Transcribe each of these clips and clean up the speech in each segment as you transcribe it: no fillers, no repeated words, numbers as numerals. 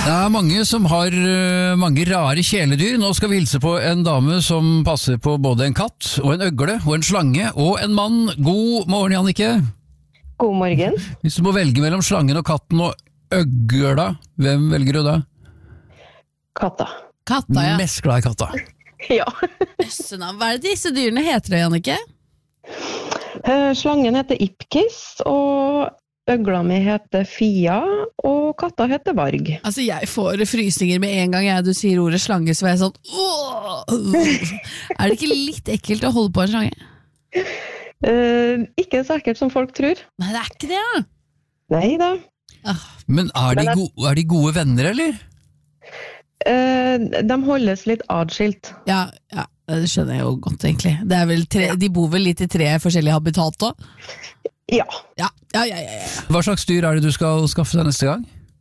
Det mange som har mange rare kjæledyr. Nå skal vi hilse på en dame som passer på både en katt og en øgle og en slange og en mann. God morgen, Jannicke. God morgen. Hvis du må velge mellom slangen og katten og øgla, hvem velger du da? Katta. Katta, ja. Mest glad i katta. Ja. Hva disse dyrene heter, Jannicke? Slangen heter Ipkiss, og øgla mi heter Fia, og katta heter Varg. Altså, jeg får frysninger med en gang du sier ordet slange, så er jeg sånn Er det ikke litt ekkelt å holde på en slange? Ikke så ekkelt som folk tror. Nei, det er ikke det, ja. Nei da. Men er de gode venner, eller? De holdes litt adskilt. Ja, det skjønner jeg jo godt, egentlig. Det er vel de bor vel litt i 3 forskjellige habitat også? Ja. Ja. Hva slags dyr er det du skal skaffe deg neste gang?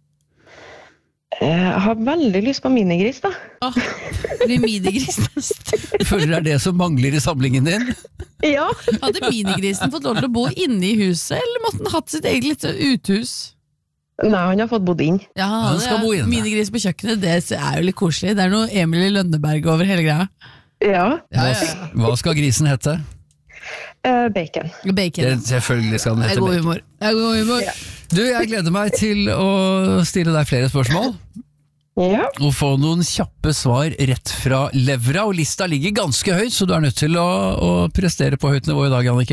Jeg har veldig lyst på minigris, da. Blir minigris neste? Føler det er det som mangler i samlingen din? Ja. Hadde minigrisen fått lov til å bo inne i huset, eller måtte den hatt sitt eget lite uthus? Nei, han har fått bodd inn. Ja, Han skal bo inne. Minigris på kjøkkenet, det er jo litt koselig. Det er noe Emil i Lønneberg over hele greia. Ja. Hva skal grisen hete? Bacon. Bacon. Selvfølgelig skal den Det hete er god bacon. humor. Det er god humor. Ja. Du, jeg gleder meg til å stille deg flere spørsmål Ja. og få noen kjappe svar rett fra levra, og lista ligger ganske høyt, så du er nødt til å prestere på høyt nivå i dag, Jannicke.